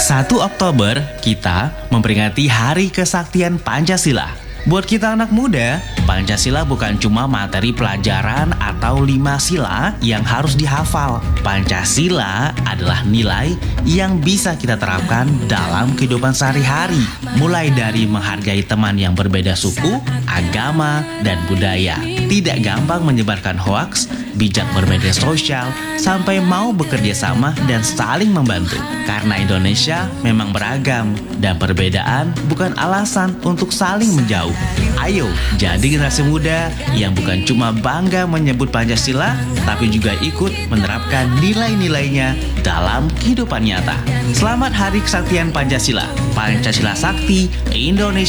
1 Oktober, kita memperingati Hari Kesaktian Pancasila. Buat kita anak muda, Pancasila bukan cuma materi pelajaran atau 5 sila yang harus dihafal. Pancasila adalah nilai yang bisa kita terapkan dalam kehidupan sehari-hari. Mulai dari menghargai teman yang berbeda suku, agama, dan budaya. Tidak gampang menyebarkan hoaks, bijak bermedia sosial, sampai mau bekerja sama dan saling membantu. Karena Indonesia memang beragam, dan perbedaan bukan alasan untuk saling menjauh. Ayo, jadi generasi muda yang bukan cuma bangga menyebut Pancasila, tapi juga ikut menerapkan nilai-nilainya dalam kehidupan nyata. Selamat Hari Kesaktian Pancasila. Pancasila Sakti, Indonesia